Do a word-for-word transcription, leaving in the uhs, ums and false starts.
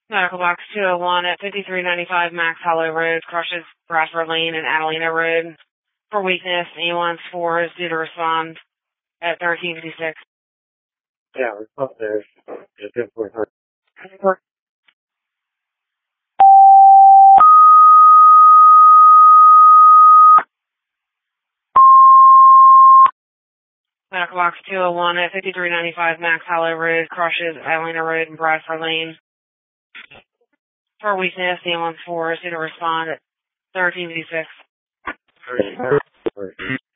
Medical Box two oh one at fifty-three ninety-five Max Hollow Road, crushes Bradford Lane and Adelina Road. For weakness, ambulance four is due to respond at thirteen fifty-six. Yeah, we're up there. It's good for her. Medical Box two oh one at fifty-three ninety-five Max Hollow Road, crushes Adelina Road and Bradford Lane. For weakness, ambulance four is due to respond at thirteen fifty-six.